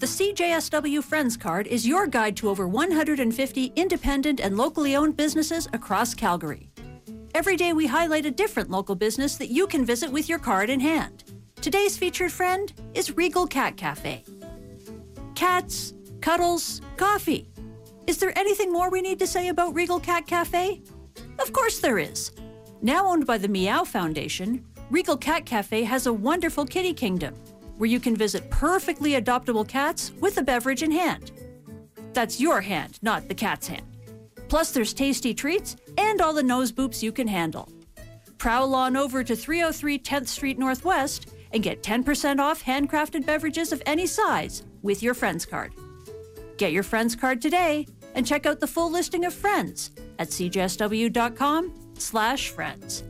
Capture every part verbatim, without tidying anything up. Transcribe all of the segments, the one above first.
The C J S W Friends Card is your guide to over one hundred fifty independent and locally owned businesses across Calgary. Every day we highlight a different local business that you can visit with your card in hand. Today's featured friend is Regal Cat Cafe. Cats, cuddles, coffee. Is there anything more we need to say about Regal Cat Cafe? Of course there is. Now owned by the Meow Foundation, Regal Cat Cafe has a wonderful kitty kingdom where you can visit perfectly adoptable cats with a beverage in hand. That's your hand, not the cat's hand. Plus there's tasty treats and all the nose boops you can handle. Prowl on over to three oh three tenth Street Northwest and get ten percent off handcrafted beverages of any size with your Friends Card. Get your Friends Card today and check out the full listing of Friends at cjsw.com slash friends.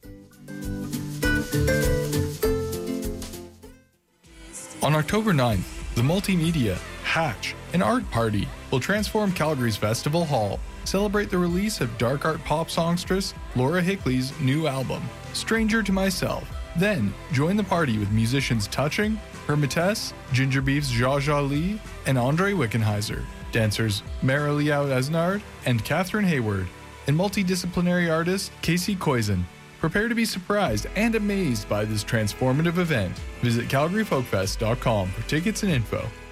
On October ninth, the multimedia Hatch, an art party, will transform Calgary's Festival Hall. Celebrate the release of dark art pop songstress Laura Hickley's new album, Stranger to Myself. Then, join the party with musicians Touching, Hermitess, Ginger Beef's Zsa Zsa Lee, and Andre Wickenheiser, dancers Mara Liao Esnard and Catherine Hayward, and multidisciplinary artist Casey Koizen. Prepare to be surprised and amazed by this transformative event. Visit calgary folk fest dot com for tickets and info.